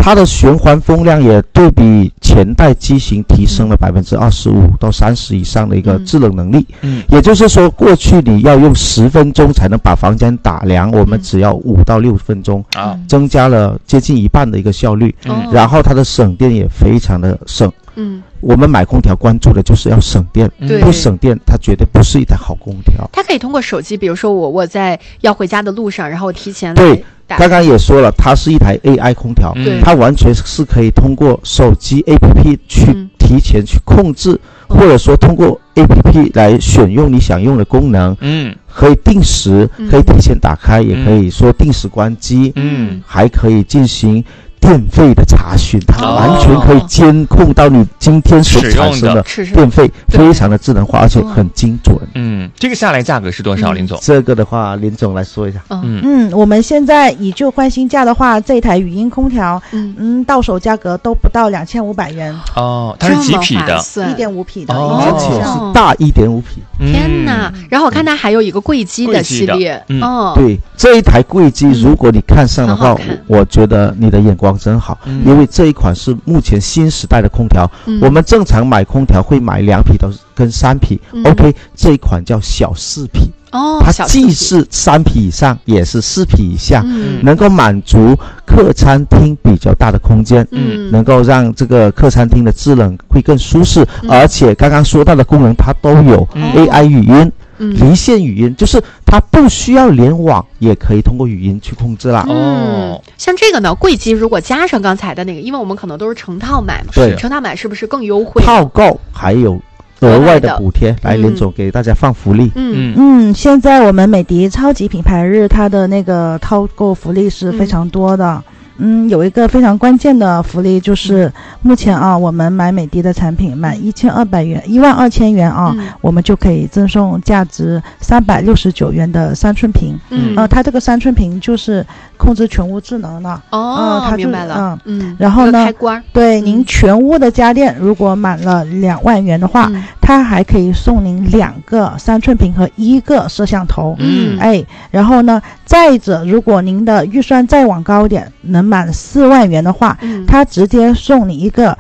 它的循环风量也对比前代机型提升了25%到30%以上的一个制冷能力。也就是说，过去你要用10分钟才能把房间打凉，我们只要5到6分钟，增加了接近一半的一个效率。然后它的省电也非常的省。我们买空调关注的就是要省电，不省电它绝对不是一台好空调。 它可以通过手机，比如说我在要回家的路上，然后提前对，刚刚也说了，它是一台 AI 空调，它完全是可以通过手机 APP 去提前去控制，或者说通过 APP 来选用你想用的功能。可以定时，可以提前打开，也可以说定时关机。还可以进行电费的查询，它完全可以监控到你今天所产生的电费，非常的智能化，而且很精准。 这个下来价格是多少，林总？ 这个的话，林总来说一下。 我们现在以旧换新价的话，这台语音空调，到手价格都不到2500元。 它是几匹的 ？1.5匹的， 而且是大1.5匹。 天哪！然后我看它还有一个柜机的系列。 对，这一台柜机，如果你看上的话，我觉得你的眼光真好，因为这一款是目前新时代的空调。我们正常买空调会买2匹跟3匹，OK， 这一款叫小4匹。它既是3匹以上，也是4匹以下，能够满足客餐厅比较大的空间，能够让这个客餐厅的制冷会更舒适，而且刚刚说到的功能它都有，AI 语音。离线语音，就是它不需要联网，也可以通过语音去控制啦。 像这个呢，柜机如果加上刚才的那个，因为我们可能都是成套买嘛， 对， 成套买是不是更优惠？ 套购还有额外的补贴，来林总给大家放福利。 现在我们美的超级品牌日，它的那个套购福利是非常多的。有一个非常关键的福利，就是目前我们买美的的产品，买1200元、12000元我们就可以赠送价值369元的3寸屏。它这个3寸屏就是控制全屋智能的。它明白了。 然后呢， 开关， 对，您全屋的家电如果满了2万元的话，它还可以送您2个3寸屏和1个摄像头。然后呢，再者，如果您的预算再往高一点，能满4万元的话，它直接送你一个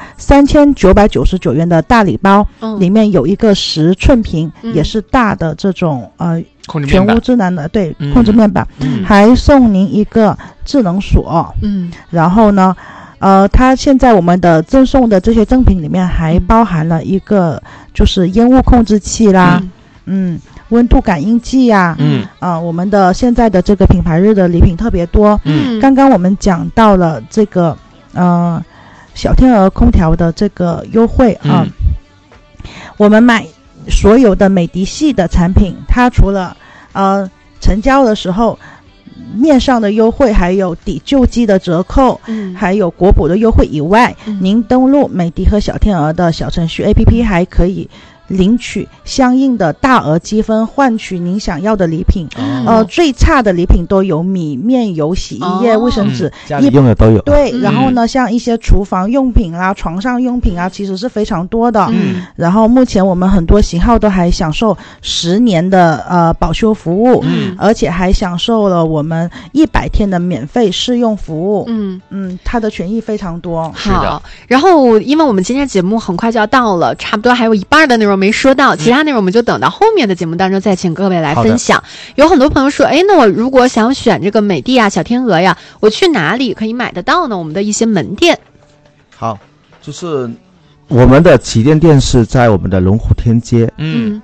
3999元的大礼包，里面有一个10寸屏，也是大的这种全屋智能的控制面板，还送您一个智能锁。然后呢，它现在我们的赠送的这些赠品里面还包含了一个就是烟雾控制器啦，温度感应器呀，我们的现在的这个品牌日的礼品特别多。刚刚我们讲到了这个小天鹅空调的这个优惠我们买所有的美的系的产品，它除了成交的时候面上的优惠，还有抵旧机的折扣，还有国补的优惠以外，您登录美的和小天鹅的小程序 APP 还可以领取相应的大额积分，换取您想要的礼品。最差的礼品都有米面油、洗衣液、卫生纸， 家里用的都有。 对，然后呢，像一些厨房用品啦、床上用品啊，其实是非常多的。然后目前我们很多型号都还享受10年的保修服务，而且还享受了我们100天的免费试用服务。它的权益非常多。 好，然后因为我们今天节目很快就要到了，差不多还有一半的内容没说到，其他内容我们就等到后面的节目当中再请各位来分享。有很多朋友说，那我如果想选这个美的小天鹅呀，我去哪里可以买得到呢？我们的一些门店。 好，就是我们的旗舰店是在我们的龙湖天街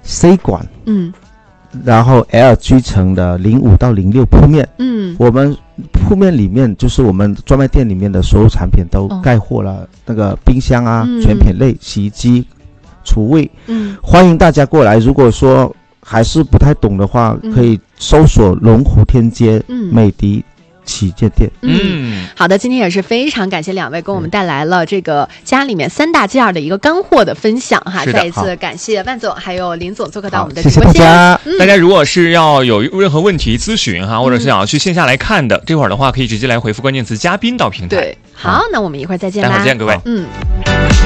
C 馆，然后 LG 城的05到06铺面。我们铺面里面就是我们专卖店里面的所有产品都盖货了，那个冰箱啊、全品类、洗衣机、厨卫，欢迎大家过来。如果说还是不太懂的话，可以搜索龙湖天街美的旗舰店。 好的，今天也是非常感谢两位给我们带来了这个家里面3大件的一个干货的分享哈。再一次感谢万总还有林总做客到我们的直播间。 谢谢大家。 大家如果是要有任何问题咨询哈，或者是想要去线下来看的，这会儿的话可以直接来回复关键词嘉宾到平台。 对，好，那我们一会儿再见啦。 待会儿见各位。